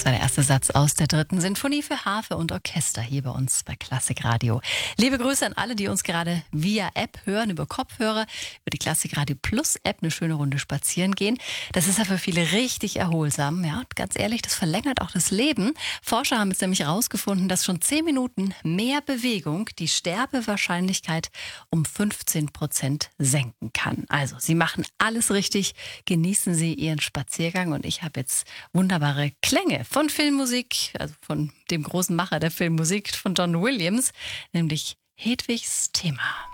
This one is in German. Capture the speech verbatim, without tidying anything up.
Das war der erste Satz aus der dritten Sinfonie für Harfe und Orchester hier bei uns bei Klassikradio. Liebe Grüße an alle, die uns gerade via App hören, über Kopfhörer, über die Klassikradio Plus App eine schöne Runde spazieren gehen. Das ist ja für viele richtig erholsam. Ja, und ganz ehrlich, das verlängert auch das Leben. Forscher haben jetzt nämlich herausgefunden, dass schon zehn Minuten mehr Bewegung die Sterbewahrscheinlichkeit um fünfzehn Prozent senken kann. Also, Sie machen alles richtig. Genießen Sie Ihren Spaziergang und ich habe jetzt wunderbare Klänge von Filmmusik, also von dem großen Macher der Filmmusik, von John Williams, nämlich Hedwigs Thema.